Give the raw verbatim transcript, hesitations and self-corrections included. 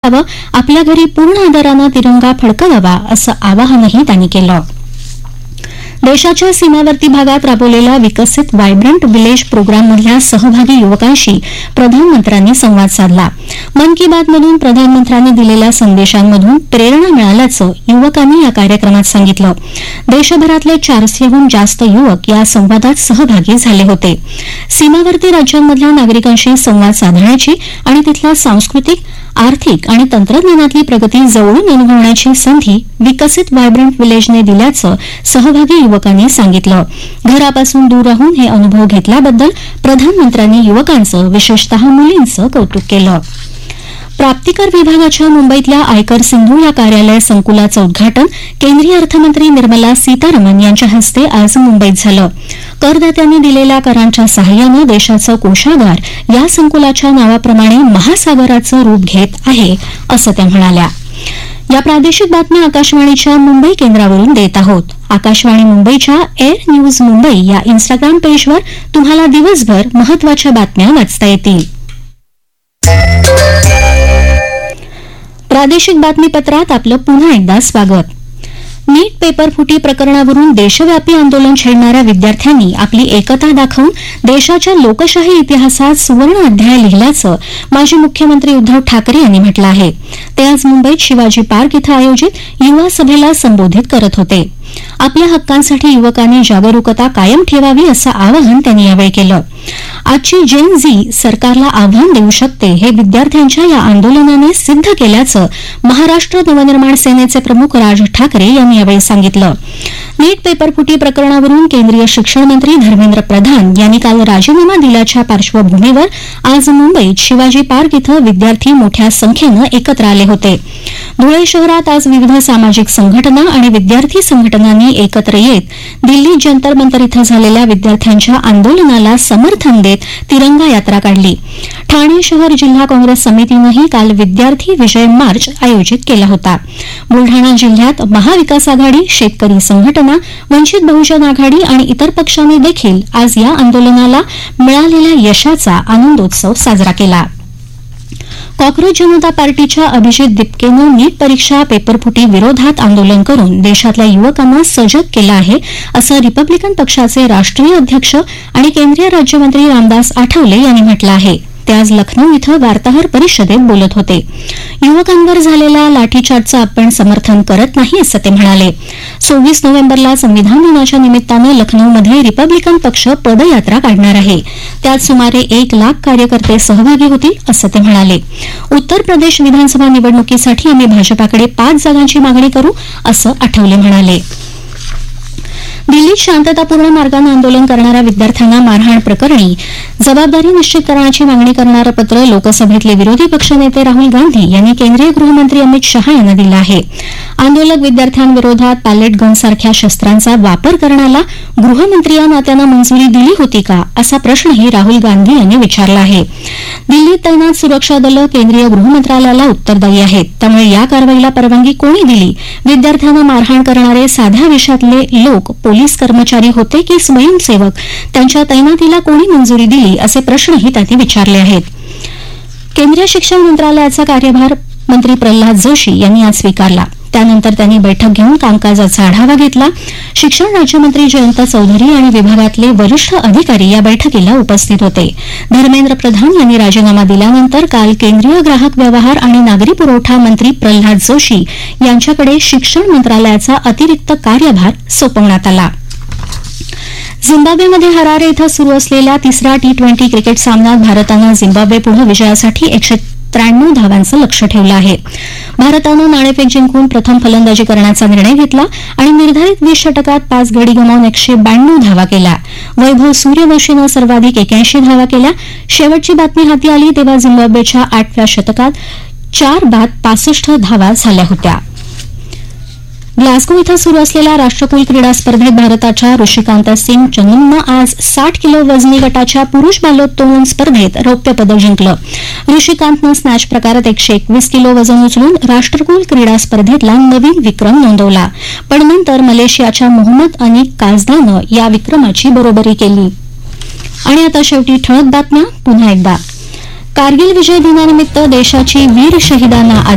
हवं, आपल्या घरी पूर्ण आदरानं तिरंगा फडकवावा असं आवाहनही त्यांनी केलं. देशाच्या सीमावर्ती भागात राबवलेल्या विकसित व्हायब्रंट विलेज प्रोग्राममधल्या सहभागी युवकांशी प्रधानमंत्र्यांनी संवाद साधला. मन की बातमधून प्रधानमंत्र्यांनी दिलेल्या संदेशांमधून प्रेरणा मिळाल्याचं युवकांनी या कार्यक्रमात सांगितलं. देशभरातले चारशेहून जास्त युवक या संवादात सहभागी झाले होते. सीमावर्ती राज्यांमधल्या नागरिकांशी संवाद साधण्याची आणि तिथल्या सांस्कृतिक, आर्थिक आणि तंत्रज्ञानातली प्रगती जवळून अनुभवण्याची संधी विकसित व्हायब्रंट विलेजने दिल्याचं सहभागी युवकांनी सांगितलं. घरापासून दूर राहून हे अनुभव घेतल्याबद्दल प्रधानमंत्र्यांनी युवकांचं, विशेषतः मुलींचं कौतुक केलं. प्राप्तिकर विभागाच्या मुंबईतल्या आयकर सिंधू या कार्यालय संकुलाचं उद्घाटन केंद्रीय अर्थमंत्री निर्मला सीतारामन यांच्या हस्ते आज मुंबईत झालं. करदात्यांनी दिलेल्या करांच्या सहाय्यानं देशाचं कोषागार या संकुलाच्या नावाप्रमाणे महासागराचं रूप घेत आहे, असं त्या म्हणाल्या. या प्रादेशिक बातम्या आकाशवाणीच्या मुंबई केंद्रावरून देत आहोत. आकाशवाणी मुंबईच्या एअर न्यूज मुंबई या इन्स्टाग्राम पेजवर तुम्हाला दिवसभर महत्वाच्या बातम्या वाचता येतील. प्रादेशिक बातमीपत्रात आपलं पुन्हा एकदा स्वागत. नीट पेपर फुटी प्रकरणावरून देशव्यापी आंदोलन छेडणाऱ्या विद्यार्थ्यांनी आपली एकता दाखवून देशाच्या लोकशाही इतिहासात सुवर्ण अध्याय लिहिल्याचं माजी मुख्यमंत्री उद्धव ठाकरे यांनी म्हटलं आहे. ते आज मुंबईत शिवाजी पार्क इथं आयोजित युवा सभेला संबोधित करत होते. आपल्या हक्कांसाठी युवकांनी जागरूकता कायम ठेवावी असं आवाहन त्यांनी यावेळी केलं. आजची जेन झी सरकारला आव्हान देऊ शकते हे विद्यार्थ्यांच्या या आंदोलनाने सिद्ध केल्याचं महाराष्ट्र नवनिर्माण सेनेचे प्रमुख राज ठाकरे यांनी यावेळी सांगितलं. नीट पेपरफुटी प्रकरणावरून केंद्रीय शिक्षण मंत्री धर्मेंद्र प्रधान यांनी काल राजीनामा दिल्याच्या पार्श्वभूमीवर आज मुंबईत शिवाजी पार्क इथं विद्यार्थी मोठ्या संख्येनं एकत्र आले होते. धुळे शहरात आज विविध सामाजिक संघटना आणि विद्यार्थी संघटनांनी एकत्र येत दिल्ली जंतर मंतर इथं झालेल्या विद्यार्थ्यांच्या आंदोलनाला समर्थन देत तिरंगा यात्रा काढली. ठाणे शहर जिल्हा काँग्रेस समितीनंही काल विद्यार्थी विजय मार्च आयोजित केला होता. बुलढाणा जिल्ह्यात महाविकास आघाडी, शेतकरी संघटना, वंचित बहुजन आघाडी आणि इतर पक्षांनी देखील आज या आंदोलनाला मिळालेल्या यशाचा आनंदोत्सव साजरा केला. कॉक्रोच जनता पार्टीच्या अभिजित दिपकेनं नीट परीक्षा पेपरफुटी विरोधात आंदोलन करून देशातल्या युवकांना सजग केलं आहे, असं रिपब्लिकन पक्षाचे राष्ट्रीय अध्यक्ष आणि केंद्रीय राज्यमंत्री रामदास आठवले यांनी म्हटलं आहे. ते आज लखनौ इथं वार्ताहर परिषदेत बोलत होते. युवकांवर झालेल्या लाठीचार्जचं आपण समर्थन करत नाही, असं ते म्हणाले. सव्वीस नोव्हेंबरला संविधान दिनाच्या निमित्तानं लखनौमध्ये रिपब्लिकन पक्ष पदयात्रा काढणार आहे. त्यात सुमारे एक लाख कार्यकर्ते सहभागी होतील, असं ते म्हणाले. उत्तर प्रदेश विधानसभा निवडणुकीसाठी आम्ही भाजपाकडे पाच जागांची मागणी करू, असं आठवले म्हणाले. दिल्लीत शांततापूर्ण मार्गानं आंदोलन करणाऱ्या विद्यार्थ्यांना मारहाण प्रकरणी जबाबदारी निश्चित करण्याची मागणी करणारं पत्र लोकसभेतले विरोधी पक्षनेते राहुल गांधी यांनी केंद्रीय गृहमंत्री अमित शहा यांना दिलं आहे. आंदोलक विद्यार्थ्यांविरोधात पॅलेट गनसारख्या शस्त्रांचा वापर करण्याला गृहमंत्री या नात्यानं मंजुरी दिली होती का, असा प्रश्नही राहुल गांधी यांनी विचारला आहे. दिल्लीत तैनात सुरक्षा दलं केंद्रीय गृहमंत्रालयाला उत्तरदायी आहेत. त्यामुळे या कारवाईला परवानगी कोणी दिली? विद्यार्थ्यांना मारहाण करणारे साध्या वेशातले लोक पोलीस कर्मचारी होते की स्वयंसेवक? त्यांच्या तैनातीला कोणी मंजुरी दिली, असे प्रश्नही त्यांनी विचारले आहेत. केंद्रीय शिक्षण मंत्रालयाचा कार्यभार मंत्री प्रल्हाद जोशी यांनी आज स्वीकारला. त्यानंतर त्यांनी बैठक घेऊन कामकाजाचा आढावा घेतला. शिक्षण राज्यमंत्री जयंत चौधरी आणि विभागातले वरिष्ठ अधिकारी या बैठकीला उपस्थित होते. धर्मेंद्र प्रधान यांनी राजीनामा दिल्यानंतर काल केंद्रीय ग्राहक व्यवहार आणि नागरी पुरवठा मंत्री प्रल्हाद जोशी यांच्याकडे शिक्षण मंत्रालयाचा अतिरिक्त कार्यभार सोपवण्यात आला. झिम्बाब्वेमध्ये हरारे इथं सुरू असलेल्या तिसऱ्या टी ट्वेंटी क्रिकेट सामन्यात भारतानं झिम्बाब्वेपुढे विजयासाठी एकशे त्र्याण्णव धावांचं लक्ष्य ठेवलं आहे. भारतानं नाणेफेक जिंकून प्रथम फलंदाजी करण्याचा निर्णय घेतला आणि निर्धारित वीस षटकात पाच गडी गमावून एकशे ब्याण्णव धावा केल्या. वैभव सूर्यवंशीनं सर्वाधिक एक्याऐंशी धावा केल्या. शेवटची बातमी हाती आली तेव्हा झिम्बाब्वेच्या आठव्या शतकात चार बाद पासष्ट धावा झाल्या होत्या. ग्लासगो इथं सुरू असलेल्या राष्ट्रकुल क्रीडा स्पर्धेत भारताच्या ऋषिकांत सिंग चन्नूनं आज साठ किलो वजनी गटाच्या पुरुष भारोत्तोलन स्पर्धेत रौप्य पदक जिंकलं. ऋषिकांतनं स्नॅच प्रकारात एकशे एकवीस किलो वजन उचलून राष्ट्रकुल क्रीडा स्पर्धेतला नवीन विक्रम नोंदवला. पण नंतर मलेशियाच्या मोहम्मद अनिक काझदानं या विक्रमाची बरोबरी केली. आणि आता शेवटी ठळक बातम्या पुन्हा एकदा. कारगिल विजय दिनानिमित्त देशाची वीर शहीदांना